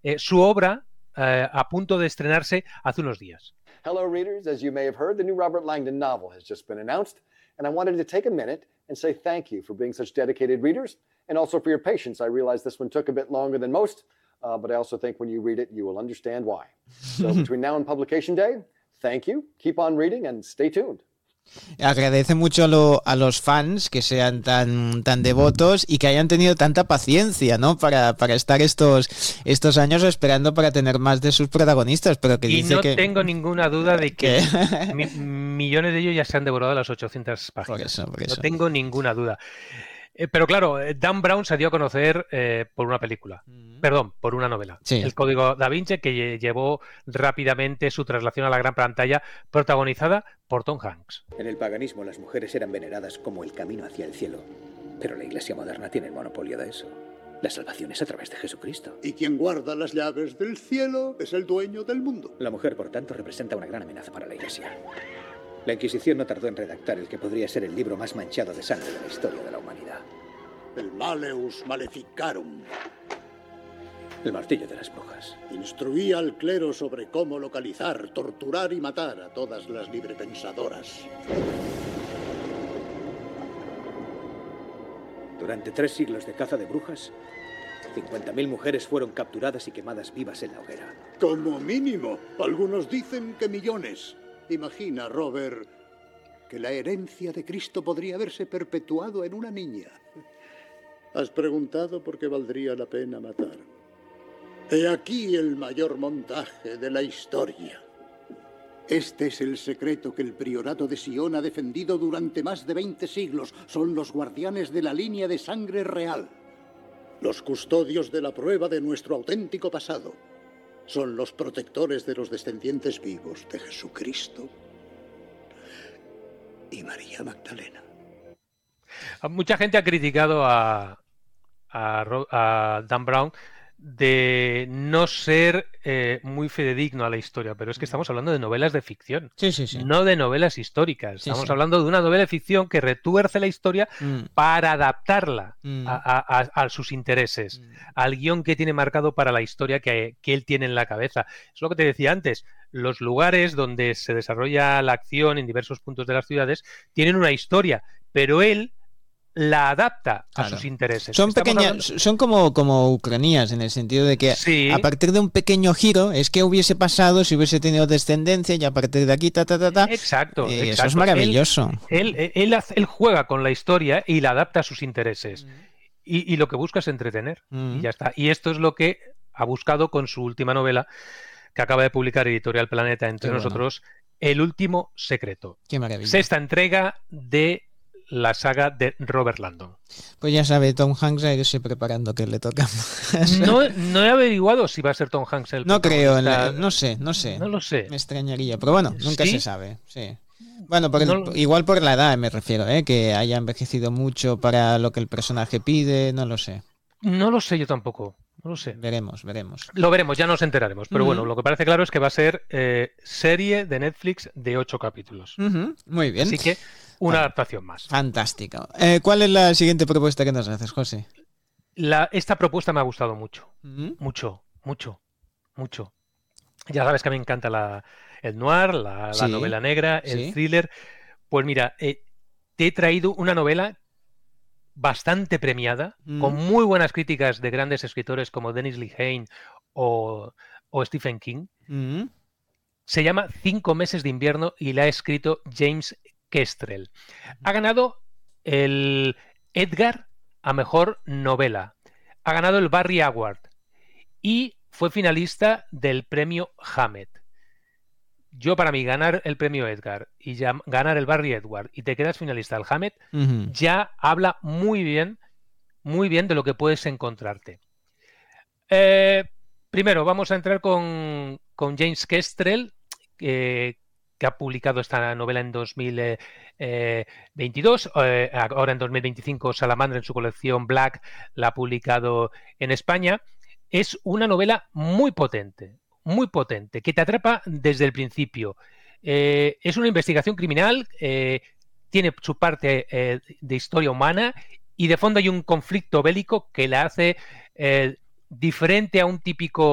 su obra a punto de estrenarse hace unos días. Hello, readers. As you may have heard, the new Robert Langdon novel has just been announced, and I wanted to take a minute and say thank you for being such dedicated readers, and also for your patience. I realize this one took a bit longer than most, but I also think when you read it, you will understand why. So between now and publication day, thank you, keep on reading, and stay tuned. Agradece mucho a los fans que sean tan devotos y que hayan tenido tanta paciencia, ¿no? Para estar estos años esperando para tener más de sus protagonistas, pero que dice que... tengo ninguna duda de que millones de ellos ya se han devorado las 800 páginas. Por eso. No tengo ninguna duda. Pero claro, Dan Brown se dio a conocer por una película. Perdón, por una novela. Sí. El Código Da Vinci, que llevó rápidamente su traslación a la gran pantalla, protagonizada por Tom Hanks. En el paganismo las mujeres eran veneradas como el camino hacia el cielo. Pero la Iglesia moderna tiene el monopolio de eso. La salvación es a través de Jesucristo. Y quien guarda las llaves del cielo es el dueño del mundo. La mujer, por tanto, representa una gran amenaza para la Iglesia. La Inquisición no tardó en redactar el que podría ser el libro más manchado de sangre de la historia de la humanidad. El Maleus Maleficarum. El martillo de las brujas. Instruía al clero sobre cómo localizar, torturar y matar a todas las librepensadoras. Durante 3 siglos de caza de brujas, 50.000 mujeres fueron capturadas y quemadas vivas en la hoguera. Como mínimo. Algunos dicen que millones. Imagina, Robert, que la herencia de Cristo podría haberse perpetuado en una niña. Has preguntado por qué valdría la pena matar. He aquí el mayor montaje de la historia. Este es el secreto que el priorato de Sion ha defendido durante más de 20 siglos. Son los guardianes de la línea de sangre real. Los custodios de la prueba de nuestro auténtico pasado. Son los protectores de los descendientes vivos de Jesucristo y María Magdalena. Mucha gente ha criticado a Dan Brown de no ser muy fidedigno a la historia, pero es que estamos hablando de novelas de ficción, Sí. no de novelas históricas. Estamos hablando de una novela de ficción que retuerce la historia para adaptarla a sus intereses, al guión que tiene marcado para la historia que él tiene en la cabeza. Es lo que te decía antes, los lugares donde se desarrolla la acción en diversos puntos de las ciudades tienen una historia, pero él la adapta a sus intereses. Son pequeñas, son como ucranías, en el sentido de que a partir de un pequeño giro es que hubiese pasado si hubiese tenido descendencia y a partir de aquí Exacto. Eso es maravilloso. Él juega con la historia y la adapta a sus intereses. Y lo que busca es entretener. Y ya está. Y esto es lo que ha buscado con su última novela, que acaba de publicar Editorial Planeta entre nosotros, El último secreto. Qué maravilla. 6ª entrega de la saga de Robert Langdon. Pues ya sabe, Tom Hanks, a irse preparando que le toca. No he averiguado si va a ser Tom Hanks el No creo, no sé. No lo sé. Me extrañaría, pero bueno, nunca se sabe. Sí. Bueno, igual por la edad me refiero, que haya envejecido mucho para lo que el personaje pide, no lo sé. No lo sé yo tampoco. No lo sé. Veremos. Lo veremos, ya nos enteraremos. Pero bueno, lo que parece claro es que va a ser serie de Netflix de 8 capítulos. Muy bien. Así que una adaptación más. Fantástico. ¿Cuál es la siguiente propuesta que nos haces, José? Esta propuesta me ha gustado mucho. Mucho. Ya sabes que a mí me encanta el noir, la novela negra, el thriller. Pues mira, te he traído una novela bastante premiada, con muy buenas críticas de grandes escritores como Dennis Lehane o Stephen King. Se llama 5 meses de invierno y la ha escrito James Kestrel. Ha ganado el Edgar a mejor novela. Ha ganado el Barry Award y fue finalista del premio Hammett. Yo, para mí, ganar el premio Edgar y ganar el Barry Award y te quedas finalista del Hammett, ya habla muy bien de lo que puedes encontrarte. Primero, vamos a entrar con James Kestrel, que ha publicado esta novela en 2022. Ahora en 2025 Salamandra, en su colección Black, la ha publicado en España. Es una novela muy potente, que te atrapa desde el principio. Es una investigación criminal, tiene su parte de historia humana y de fondo hay un conflicto bélico que la hace diferente a un típico